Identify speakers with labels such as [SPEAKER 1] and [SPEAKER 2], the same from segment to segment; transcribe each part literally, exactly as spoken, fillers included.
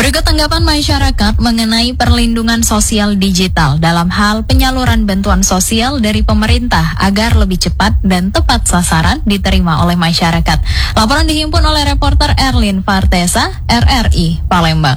[SPEAKER 1] Berikut tanggapan masyarakat mengenai perlindungan sosial digital dalam hal penyaluran bantuan sosial dari pemerintah agar lebih cepat dan tepat sasaran diterima oleh masyarakat. Laporan dihimpun oleh reporter Erlin Fartesa, R R I Palembang.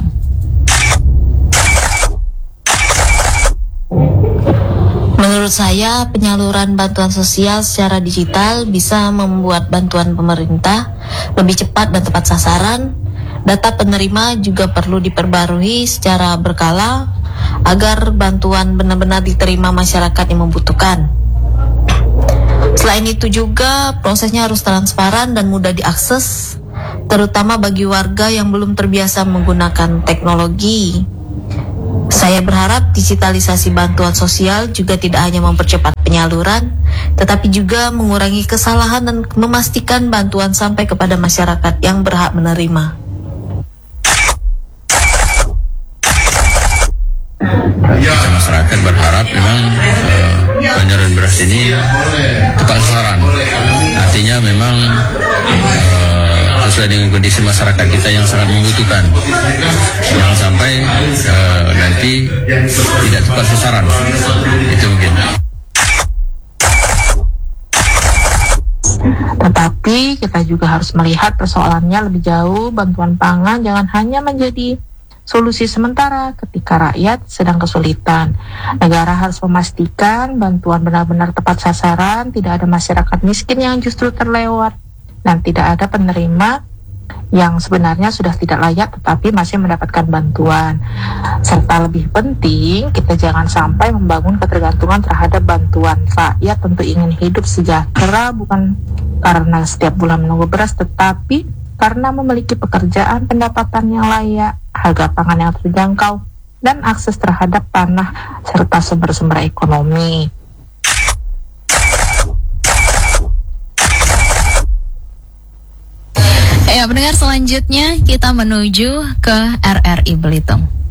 [SPEAKER 2] Menurut saya, penyaluran bantuan sosial secara digital bisa membuat bantuan pemerintah lebih cepat dan tepat sasaran. Data penerima juga perlu diperbarui secara berkala agar bantuan benar-benar diterima masyarakat yang membutuhkan. Selain itu juga prosesnya harus transparan dan mudah diakses, terutama bagi warga yang belum terbiasa menggunakan teknologi. Saya berharap digitalisasi bantuan sosial juga tidak hanya mempercepat penyaluran, tetapi juga mengurangi kesalahan dan memastikan bantuan sampai kepada masyarakat yang berhak menerima.
[SPEAKER 3] Kita masyarakat berharap memang uh, penyaluran beras ini tepat sasaran. Artinya memang uh, sesuai dengan kondisi masyarakat kita yang sangat membutuhkan. Jangan sampai uh, nanti tidak tepat sasaran. Itu mungkin.
[SPEAKER 4] Tetapi kita juga harus melihat persoalannya lebih jauh. Bantuan pangan jangan hanya menjadi solusi sementara ketika rakyat sedang kesulitan. Negara harus memastikan bantuan benar-benar tepat sasaran, tidak ada masyarakat miskin yang justru terlewat, dan tidak ada penerima yang sebenarnya sudah tidak layak tetapi masih mendapatkan bantuan. Serta lebih penting, kita jangan sampai membangun ketergantungan terhadap bantuan. Rakyat tentu ingin hidup sejahtera bukan karena setiap bulan menunggu beras, tetapi karena memiliki pekerjaan, pendapatan yang layak, harga pangan yang terjangkau, dan akses terhadap tanah serta sumber-sumber ekonomi.
[SPEAKER 1] Ya, pendengar, selanjutnya kita menuju ke R R I Belitung.